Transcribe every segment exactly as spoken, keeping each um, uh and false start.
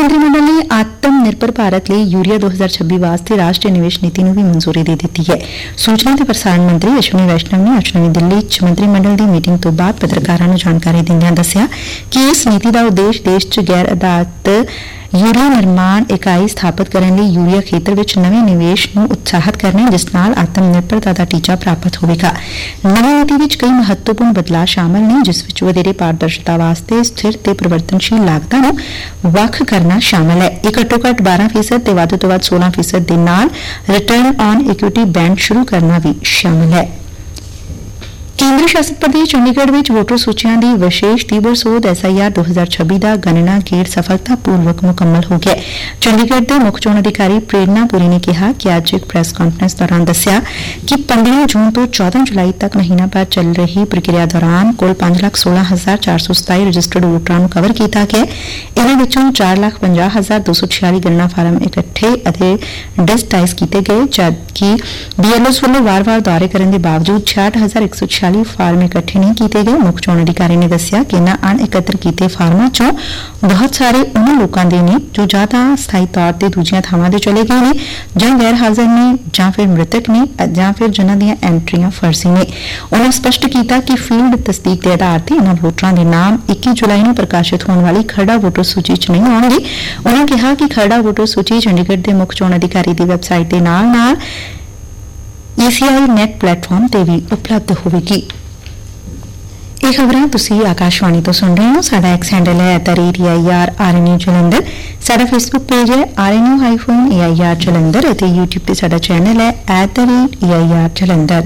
मंत्रिमंडल ने आत्मनिर्भर भारत लिए यूरिया दो हज़ार छब्बीस वास्ते राष्ट्रीय निवेश नीति नूं भी मंजूरी दे दी है। सूचना ते प्रसारण मंत्री अश्विनी वैष्णव ने अज नवी दिल्ली च मंत्रिमंडल की मीटिंग तो बाद पत्रकारां नूं जानकारी दिंदिआं दस्सिआ कि इस नीति का उद्देश देश च गैर आधारित यूरिया निर्माण इकाई स्थापित करने लिए यूरिया खेतर विच नवे निवेश नूं उत्साहित करना, जिस नाल आत्मनिर्भरता का टीचा प्राप्त होवेगा। नवी नीति विच कई महत्वपूर्ण बदलाव शामिल ने, जिस विच वधेरे पारदर्शिता वास्ते स्थिर ते परिवर्तनशील लागतां नूं वख करना शामिल है। एक घट्टो घट्ट बारह फीसद ते वध तो वध सोलह फीसद दे नाल रिटर्न ऑन इक्विटी बैंड शुरू करना भी शामिल है। केंद्र शासित प्रदेश चंडीगढ़ में वोटर सूचियां की विशेष तीव्र सोध एस आई आर दो हज़ार छब्बीस का गणना गेड़ सफलतापूर्वक मुकम्मल हो गया। चंडीगढ़ के मुख्य चोण अधिकारी प्रेरणा पुरी ने कहा कि अज एक प्रैस कॉन्फ्रेंस दौरान दस्सिया कि पंद्रह जून तो चौदह जुलाई तक महीना भर चल रही प्रक्रिया दौरान कुल पांच लाख सोलह हजार चार सौ सताई रजिस्टर्ड वोटरां नूं कवर किया गया। इन्हां विचों चार लाख पंजाह हजार दो सौ छियाली गणना फार्म इकट्ठे और डिजिटाइज किए गए, जबकि बी एल ओस वालों वार वार दौरे करने के बावजूद छियाठ हजार एक सौ छियाली फार्म इकट्ठे नहीं किए गए। मुख्य चोण अधिकारी ने दस्सिया कि इन्हां अण एकत्र किए फार्मां चों बहुत सारे उन्हां लोकां दे ने जो जां तां स्थाई तौर ते दूजियां थावां ते चले गए ने, जां गैर हाजिर ने, जां फिर मृतक ने, जां फिर जिन्हां दीयां एंट्रियां फर्जी ने। उन्होंने स्पष्ट किया कि फील्ड तस्दीक के आधार पर इन्हां वोटरां दे नाम इक्कीस जुलाई नूं प्रकाशित होने वाली खरड़ा वोटर सूची च नहीं आउणगे। उन्होंने कहा कि खरड़ा वोटर सूची चंडीगढ़ के मुख्य चोण अधिकारी की वैबसाइट के नाल नाल ई सी आई नेट प्लेटफॉर्म ते भी उपलब्ध होवेगी। ਇਹ ਖਬਰਾਂ ਤੁਸੀਂ ਆਕਾਸ਼ਵਾਣੀ ਤੋਂ ਸੁਣ ਰਹੇ ਹੋ। ਸਾਡਾ ਐਕਸ ਹੈਂਡਲ ਹੈ at the rate A I R R N U Jalandhar. ਸਾਡਾ ਫੇਸਬੁੱਕ ਪੇਜ ਹੈ R N U hyphen A I R Jalandhar ਅਤੇ ਯੂਟਿਊਬ ਤੇ ਸਾਡਾ ਚੈਨਲ ਹੈ at the rate A I R Jalandhar.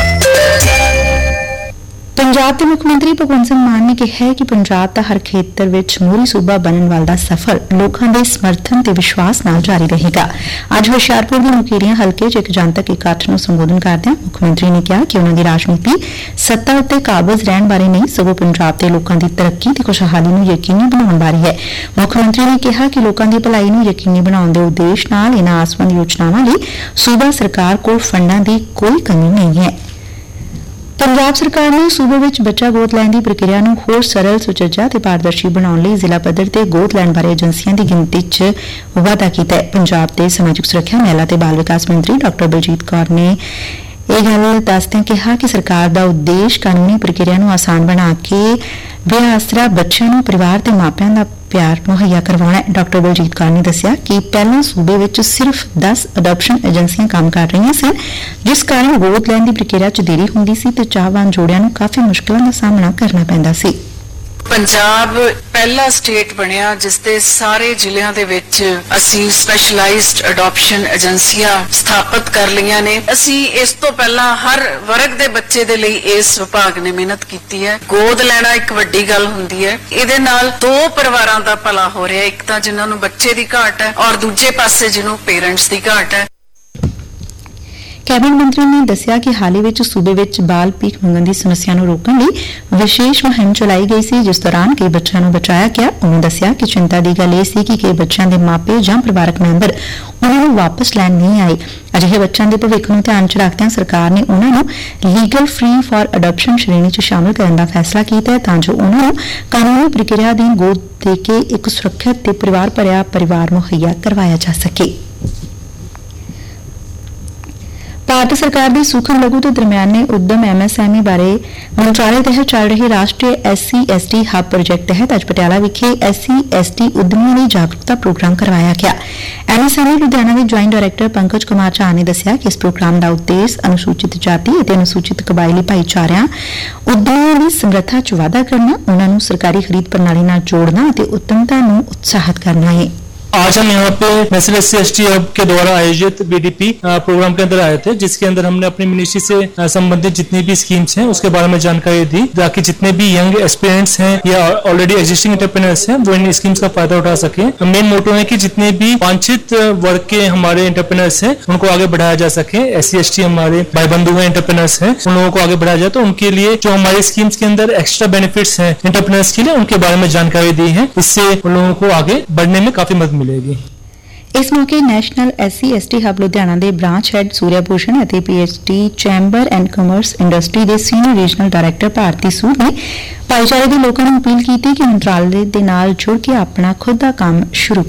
Punjab के मुख्यमंत्री भगवंत सिंह मान ने कहा है कि पंजाब का हर खेतर विच मोहरी सूबा बनने वाला सफर लोगों के समर्थन ते विश्वास नाल जारी रहेगा। अज हुशियारपुर के मुकेरियां हल्के च एक जनतक इकट्ठ नूं संबोधन करदे मुख्यमंत्री ने कहा कि उन्होंने राजनीति सत्ता उत्ते काबज रहने बारे नहीं, सगों पंजाब के लोगों की तरक्की ते खुशहाली नूं यकीनी बनाउण बारे है। मुख्यमंत्री ने कहा कि लोगों की भलाई नूं यकीनी बनाउण दे उद्देश नाल इन्हां आसवंद योजनावां लई सूबा सरकार कोल फंडां की कोई कमी नहीं है। पंजाब सरकार ने सूबे विच बच्चा गोद लैण दी प्रक्रिया नूं होर सरल, सुचज्जा ते पारदर्शी बनाउण लई जिला पद्धर ते गोद लैण बारे एजेंसियां दी गिनती च वाधा कीता है। पंजाब दे समाजिक सुरक्षा, महिला ते बाल विकास मंत्री डॉक्टर बलजीत कौर ने यह गल दसदे कहा कि सरकार का उद्देश्य कानूनी प्रक्रिया नूं आसान बना के बेआसरा बच्चों नूं परिवार ते मापियां दा प्यार मुहैया करवाना है। डॉक्टर बलजीत कौर ने दस्सिया कि पहले सूबे विच सिर्फ दस अडॉप्शन एजेंसियां काम कर रही सन, जिस कारण गोद लैण दी प्रक्रिया च देरी हुंदी सी ते चाहवान जोड़ियां नूं काफी मुश्किलां दा सामना करना पैंदा सी। पंजाब पहला स्टेट बनया जिसते सारे जिलों के विच असी स्पैशलाइज्ड अडॉप्शन एजेंसियां स्थापित कर लिया ने। असी इस तो पहला हर वर्ग के बच्चे दे लई इस विभाग ने मेहनत की है। गोद लेना एक वड्डी गल हुंदी है। इहदे नाल दो परिवारां दा भला हो रहा है, एक तां जिन्हां नूं बच्चे दी घाट है और दूजे पासे जिन्हों पेरेंट्स दी घाट है। कैबिनेट मंत्री ने दस्सिया कि हाल ही विच सूबे विच बाल भीख मंगण की समस्या नूं रोकण लई विशेष मुहिम चलाई गई सी, जिस दौरान कई बच्चों नूं बचाया गया। उन्होंने दस्सिया कि चिंता की गल यह सी कि कई बच्चों के मापे जां परिवारक मैंबर उन्होंने वापस लैण नहीं आए। अजिहे बच्चों के भविख नूं ध्यान च रखदे सरकार ने उन्होंने लीगल फ्री फॉर अडॉप्शन श्रेणी च शामिल करने का फैसला किया है, तां जो उन्होंने कानूनी प्रक्रिया अधीन गोद दे के एक सुरक्षित ते परिवार भरिया परिवार मुहैया करवाया जा सके। भारत सरकार के सूक्ष्म लघु तो दरमियाने उद्यम एम एस एम ई बारे मंत्रालय तहत चल रहे राष्ट्रीय S C S T hub project तहत अज पटियाला विखे एस सी एस टी उद्यमियों लिए जागरूकता प्रोग्राम करवाया गया। M S M E Ludhiana के ज्वाइंट डायरैक्टर पंकज कुमार झा ने दस्सिया कि इस प्रोग्राम का उद्देश्य अनुसूचित जाति और अनुसूचित कबायली भाईचारिਆਂ उद्यमियों की समर्था च वाधा करना, उन्होंने सरकारी खरीद प्रणाली नाल जोड़ना और उद्यमता नूं उत्साहित करना है। आज हम यहाँ पे national S C S T hub के द्वारा आयोजित बी डी पी प्रोग्राम के अंदर आए थे, जिसके अंदर हमने अपनी मिनिस्ट्री से संबंधित जितनी भी स्कीम्स हैं उसके बारे में जानकारी दी, ताकि जितने भी यंग एस्पिरेंट्स हैं या ऑलरेडी एग्जिस्टिंग एंटरप्रेन्योर्स हैं वो इन स्कीम्स का फायदा उठा सके। मेन मोटो है कि जितने भी वांछित वर्ग के हमारे एंटरप्रेन्योर्स हैं उनको आगे बढ़ाया जा सके। एस सी एस टी हमारे भाई बंधु हैं, एंटरप्रेन्योर्स हैं, उन लोगों को आगे बढ़ाया जाए, तो उनके लिए जो हमारे स्कीम्स के अंदर एक्स्ट्रा बेनिफिट्स हैं एंटरप्रेन्योर्स के लिए, उनके बारे में जानकारी दी है। इससे उन लोगों को आगे बढ़ने में काफी मदद मिलेगी। इस मौके national S C S T hub Ludhiana के ब्रांच हैड सूर्या भूषण और P H D chamber and commerce industry के सीनियर रीजनल डायरैक्टर भारती सूद ने भाईचारे के लोगों ने अपील की कि मंत्रालय के नाल जुड़ के अपना खुद का काम शुरू